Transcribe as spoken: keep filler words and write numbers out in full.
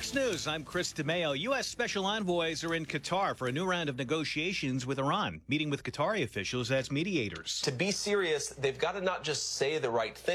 Fox News, I'm Chris DeMeo. U S special envoys are in Qatar for a new round of negotiations with Iran, meeting with Qatari officials as mediators. To be serious, they've got to not just say the right thing.